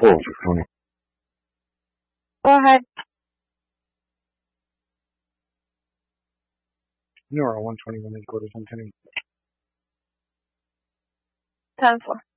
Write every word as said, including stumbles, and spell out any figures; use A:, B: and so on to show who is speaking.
A: Oh, six twenty.
B: Go ahead.
C: Neuro one twenty-one and quarters one ten.
B: ten four.